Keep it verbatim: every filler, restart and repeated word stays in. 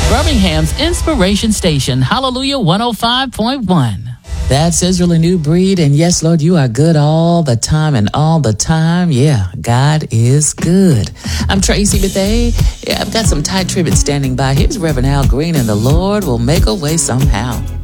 Birmingham's Inspiration Station, Hallelujah one oh five point one. That's Israel, a new breed. And yes, Lord, you are good all the time and all the time. Yeah, God is good. I'm Tracy Bethea. Yeah, I've got some tight tributes standing by. Here's Reverend Al Green, and the Lord will make a way somehow.